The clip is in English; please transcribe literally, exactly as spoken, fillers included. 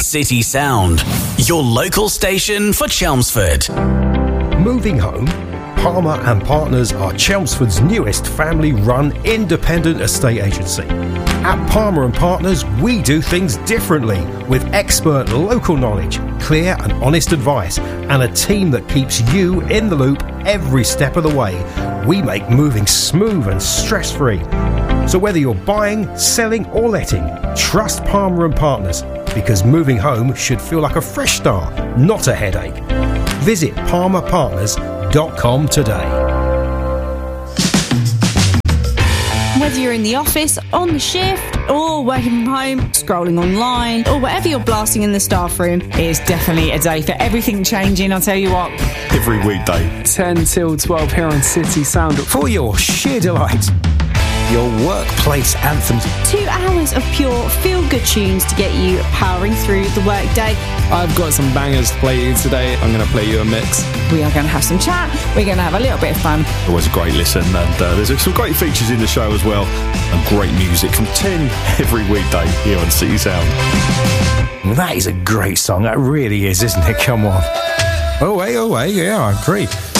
City Sound, your local station for Chelmsford. Moving home? Palmer and Partners are Chelmsford's newest family-run independent estate agency. At Palmer and Partners, we do things differently with expert local knowledge, clear and honest advice, and a team that keeps you in the loop every step of the way. We make moving smooth and stress-free. So whether you're buying, selling or letting, trust Palmer and Partners, because moving home should feel like a fresh start, not a headache. Visit palmer partners dot com today. Whether you're in the office, on the shift, or working from home, scrolling online, or whatever you're blasting in the staff room, it's definitely a day for everything changing, I'll tell you what. Every weekday, ten till twelve here on City Sound. For your sheer delight. Your workplace anthems. Two hours of pure feel-good tunes to get you powering through the workday. I've got some bangers to play you today. I'm going to play you a mix. We are going to have some chat. We're going to have a little bit of fun. Always a great listen, and uh, there's some great features in the show as well, and great music from ten every weekday here on City Sound. That is a great song. That really is, isn't it? Come on. Oh, hey, oh, hey, yeah, I agree.